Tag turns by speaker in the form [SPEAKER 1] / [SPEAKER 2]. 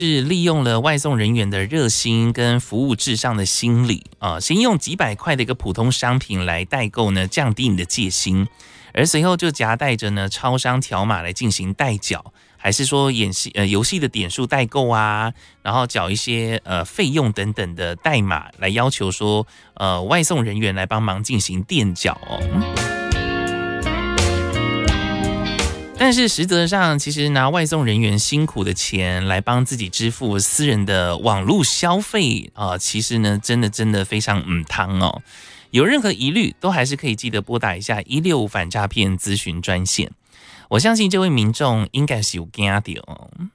[SPEAKER 1] 是利用了外送人员的热心跟服务至上的心理啊，先用几百块的一个普通商品来代购呢，降低你的戒心，而随后就夹带着呢超商条码来进行代缴，还是说游戏的点数代购啊，然后缴一些费用等等的代码来要求说外送人员来帮忙进行垫缴哦。但是实则上，其实拿外送人员辛苦的钱来帮自己支付私人的网络消费啊，其实呢，真的非常汤哦。有任何疑虑，都还是可以记得拨打一下165反诈骗咨询专线。我相信这位民众应该是有惊到哦。